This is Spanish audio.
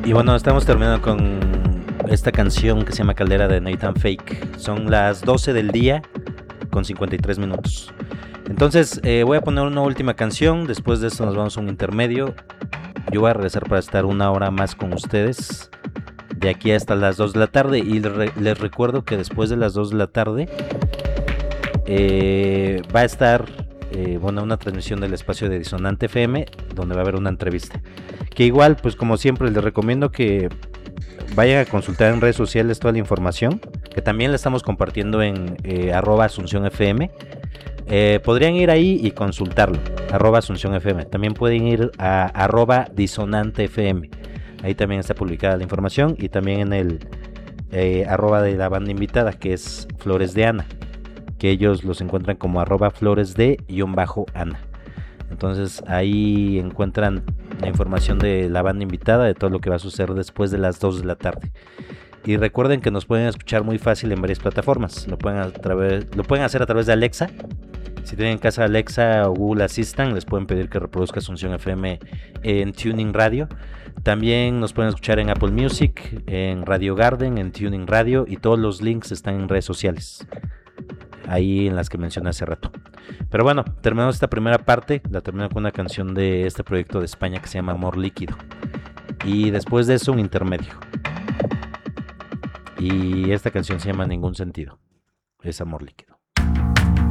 Y bueno, estamos terminando con esta canción que se llama Caldera de Nathan Fake. Son las 12 del día con 53 minutos. Entonces voy a poner una última canción. Después de esto nos vamos a un intermedio. Yo voy a regresar para estar una hora más con ustedes, de aquí hasta las 2 de la tarde. Y les recuerdo que después de las 2 de la tarde va a estar una transmisión del espacio de Disonante FM, donde va a haber una entrevista. Que igual, pues como siempre, les recomiendo que vayan a consultar en redes sociales toda la información, que también la estamos compartiendo en @AsunciónFM. Podrían ir ahí y consultarlo, @AsunciónFM. También pueden ir a @DisonanteFM. Ahí también está publicada la información, y también en el arroba de la banda invitada, que es Flores de Ana, que ellos los encuentran como @floresde_Ana. Entonces ahí encuentran la información de la banda invitada, de todo lo que va a suceder después de las 2 de la tarde. Y recuerden que nos pueden escuchar muy fácil en varias plataformas. Lo pueden hacer a través de Alexa. Si tienen en casa Alexa o Google Assistant, les pueden pedir que reproduzca Asunción FM en Tuning Radio. También nos pueden escuchar en Apple Music, en Radio Garden, en Tuning Radio, y todos los links están en redes sociales, ahí en las que mencioné hace rato. Pero bueno, terminamos esta primera parte. La termino con una canción de este proyecto de España que se llama Amor Líquido, y después de eso un intermedio. Y esta canción se llama Ningún Sentido. Es Amor Líquido.